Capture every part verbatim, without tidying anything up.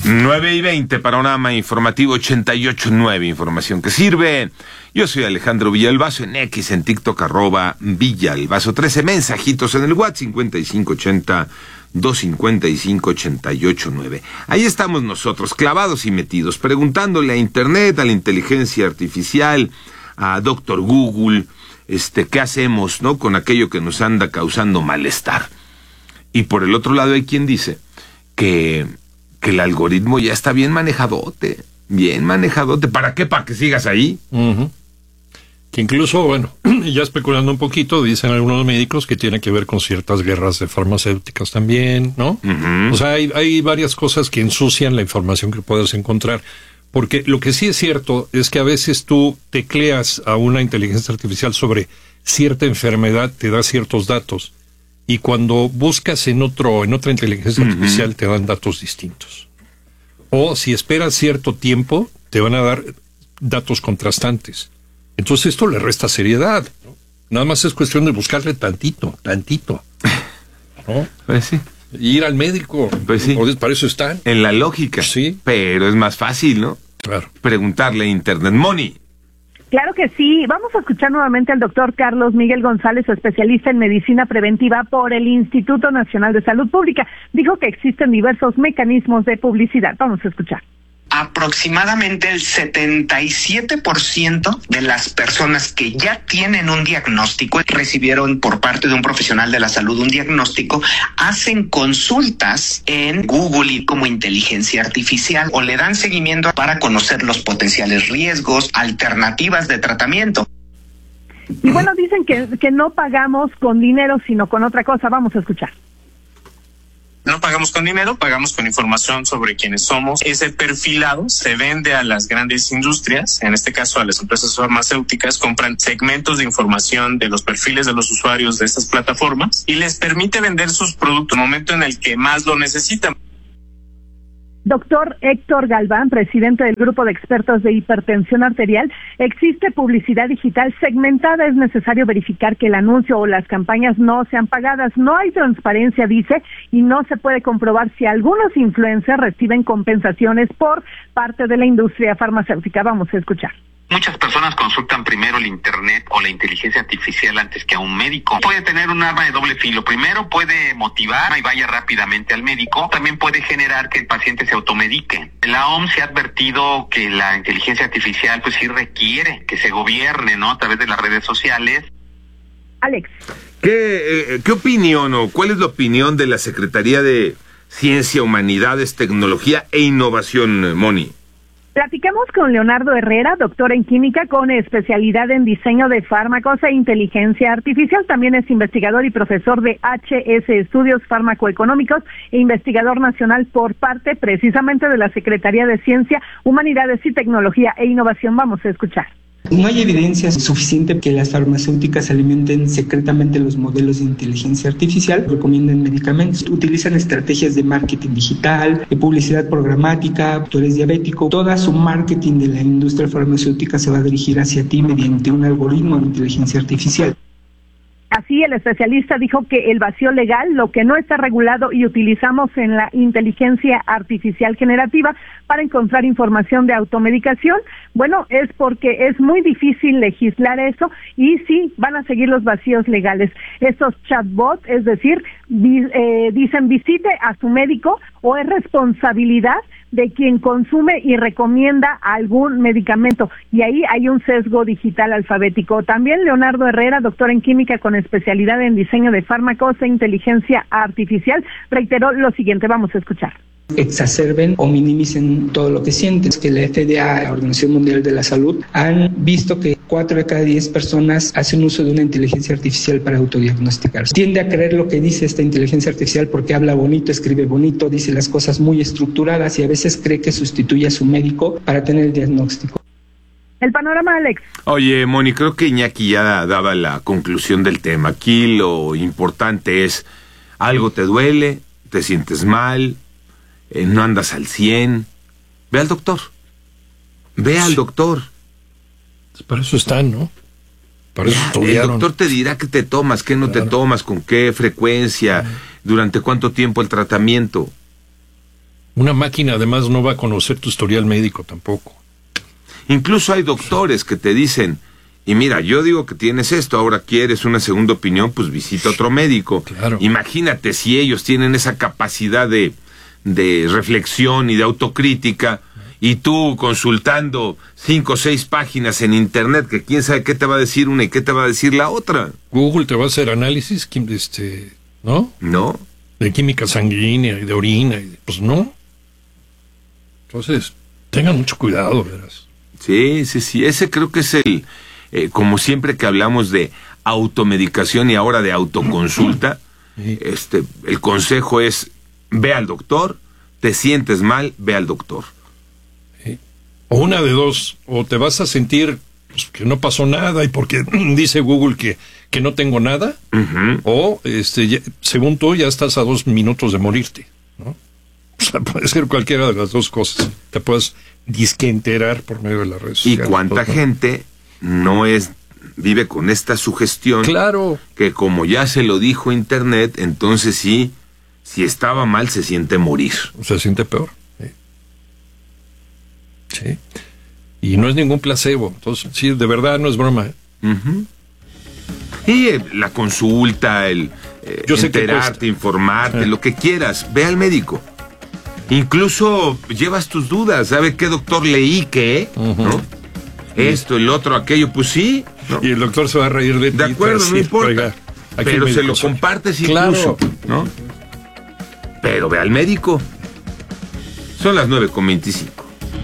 nueve y veinte, panorama informativo ochenta y ocho punto nueve, información que sirve. Yo soy Alejandro Villalbazo, en X, en TikTok, arroba Villalbazo. trece mensajitos en el WhatsApp, cincuenta y cinco ochenta, doscientos cincuenta y cinco, ochenta y ocho nueve. Ahí estamos nosotros, clavados y metidos, preguntándole a Internet, a la inteligencia artificial, a doctor Google, este, ¿qué hacemos, no, con aquello que nos anda causando malestar? Y por el otro lado hay quien dice que... que el algoritmo ya está bien manejadote, bien manejadote. ¿Para qué? ¿Para que sigas ahí? Uh-huh. Que incluso, bueno, ya especulando un poquito, dicen algunos médicos que tiene que ver con ciertas guerras de farmacéuticas también, ¿no? Uh-huh. O sea, hay, hay varias cosas que ensucian la información que puedes encontrar. Porque lo que sí es cierto es que a veces tú tecleas a una inteligencia artificial sobre cierta enfermedad, te da ciertos datos. Y cuando buscas en otro, en otra inteligencia uh-huh. artificial, te dan datos distintos. O si esperas cierto tiempo, te van a dar datos contrastantes. Entonces esto le resta seriedad, ¿no? Nada más es cuestión de buscarle tantito, tantito, ¿no? Pues sí. Ir al médico. Pues sí. Para eso están. En la lógica. Sí. Pero es más fácil, ¿no? Claro. Preguntarle a Internet. Moni. Claro que sí. Vamos a escuchar nuevamente al doctor Carlos Miguel González, especialista en medicina preventiva por el Instituto Nacional de Salud Pública. Dijo que existen diversos mecanismos de publicidad. Vamos a escuchar. Aproximadamente el setenta y siete por ciento de las personas que ya tienen un diagnóstico, recibieron por parte de un profesional de la salud un diagnóstico, hacen consultas en Google y como inteligencia artificial o le dan seguimiento para conocer los potenciales riesgos, alternativas de tratamiento. Y bueno, dicen que, que no pagamos con dinero, sino con otra cosa. Vamos a escuchar. No pagamos con dinero, pagamos con información sobre quiénes somos. Ese perfilado se vende a las grandes industrias, en este caso a las empresas farmacéuticas, compran segmentos de información de los perfiles de los usuarios de estas plataformas y les permite vender sus productos en el momento en el que más lo necesitan. Doctor Héctor Galván, presidente del Grupo de Expertos de Hipertensión Arterial, existe publicidad digital segmentada. Es necesario verificar que el anuncio o las campañas no sean pagadas. No hay transparencia, dice, y no se puede comprobar si algunos influencers reciben compensaciones por parte de la industria farmacéutica. Vamos a escuchar. Muchas personas consultan primero el internet o la inteligencia artificial antes que a un médico. Puede tener un arma de doble filo. Primero puede motivar y vaya rápidamente al médico. También puede generar que el paciente se automedique. La O M S se ha advertido que la inteligencia artificial pues sí requiere que se gobierne, ¿no? A través de las redes sociales. Alex. ¿Qué, eh, qué opinión o cuál es la opinión de la Secretaría de Ciencia, Humanidades, Tecnología e Innovación, Moni? Platicamos con Leonardo Herrera, doctor en química con especialidad en diseño de fármacos e inteligencia artificial. También es investigador y profesor de H S Estudios Fármacoeconómicos e investigador nacional por parte precisamente de la Secretaría de Ciencia, Humanidades y Tecnología e Innovación. Vamos a escuchar. No hay evidencia suficiente que las farmacéuticas alimenten secretamente los modelos de inteligencia artificial, recomiendan medicamentos, utilizan estrategias de marketing digital, de publicidad programática. Tú eres diabético, toda su marketing de la industria farmacéutica se va a dirigir hacia ti mediante un algoritmo de inteligencia artificial. Así, el especialista dijo que el vacío legal, lo que no está regulado y utilizamos en la inteligencia artificial generativa para encontrar información de automedicación, bueno, es porque es muy difícil legislar eso y sí, van a seguir los vacíos legales. Estos chatbots, es decir, di, eh, dicen visite a su médico o es responsabilidad de quien consume y recomienda algún medicamento. Y ahí hay un sesgo digital alfabético. También Leonardo Herrera, doctor en química con especialidad en diseño de fármacos e inteligencia artificial, reiteró lo siguiente. Vamos a escuchar. Exacerben o minimicen todo lo que sienten. Que la F D A, la Organización Mundial de la Salud, han visto que cuatro de cada diez personas hacen uso de una inteligencia artificial para autodiagnosticarse. Tiende a creer lo que dice esta inteligencia artificial porque habla bonito, escribe bonito, dice las cosas muy estructuradas y a veces cree que sustituye a su médico para tener el diagnóstico. El panorama, Alex. Oye, Moni, creo que Iñaki ya daba la conclusión del tema. Aquí lo importante es, algo te duele, te sientes mal, eh, no andas al cien, ve al doctor. Ve al doctor. Para eso están, ¿no? Para eso ya, estudiaron. El doctor te dirá qué te tomas, qué no claro. te tomas, con qué frecuencia, uh-huh. durante cuánto tiempo el tratamiento. Una máquina además no va a conocer tu historial médico tampoco. Incluso hay doctores que te dicen, y mira, yo digo que tienes esto, ahora quieres una segunda opinión, pues visita otro médico. Claro. Imagínate si ellos tienen esa capacidad de, de reflexión y de autocrítica, y tú consultando cinco o seis páginas en internet, que quién sabe qué te va a decir una y qué te va a decir la otra. Google te va a hacer análisis, este, ¿no? No. De química sanguínea y de orina, y pues no. Entonces, tengan mucho cuidado, verás. Sí, sí, sí, ese creo que es el, eh, como siempre que hablamos de automedicación y ahora de autoconsulta, Sí. este, el consejo es, ve al doctor, te sientes mal, ve al doctor. Sí. O una de dos, o te vas a sentir pues, que no pasó nada y porque dice Google que, que no tengo nada, Uh-huh. o este, ya, según tú ya estás a dos minutos de morirte, ¿no? O sea, puede ser cualquiera de las dos cosas. Te puedes disque enterar por medio de las redes Y sociales. cuánta ¿no? gente no es, vive con esta sugestión, Claro. que como ya se lo dijo internet, entonces sí, si estaba mal se siente morir. Se siente peor. Sí. Sí. Y no es ningún placebo. Entonces, sí, de verdad no es broma. Uh-huh. Y eh, la consulta, el eh, Yo sé que enterarte, cuesta. informarte, Eh. lo que quieras, ve al médico. Incluso llevas tus dudas, ¿sabe qué doctor leí qué? Ujú. ¿No? Esto, el otro, aquello, pues sí, ¿no? Y el doctor se va a reír de ti. De acuerdo, te va a no decir, importa. "Oiga, aquí Pero el se médico lo soy". compartes Claro. incluso, ¿no? Pero ve al médico. Son las nueve con veinticinco.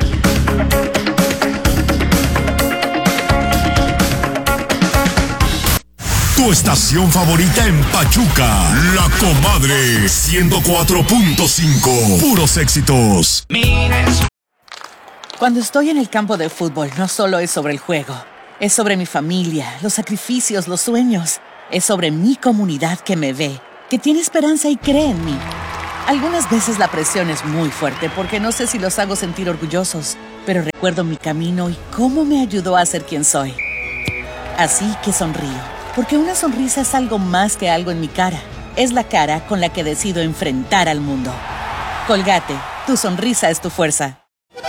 Tu estación favorita en Pachuca, La Comadre, ciento cuatro punto cinco. Puros éxitos. Cuando estoy en el campo de fútbol, no solo es sobre el juego. Es sobre mi familia, los sacrificios, los sueños. Es sobre mi comunidad que me ve, que tiene esperanza y cree en mí. Algunas veces la presión es muy fuerte porque no sé si los hago sentir orgullosos, pero recuerdo mi camino y cómo me ayudó a ser quien soy. Así que sonrío. Porque una sonrisa es algo más que algo en mi cara. Es la cara con la que decido enfrentar al mundo. Colgate, tu sonrisa es tu fuerza.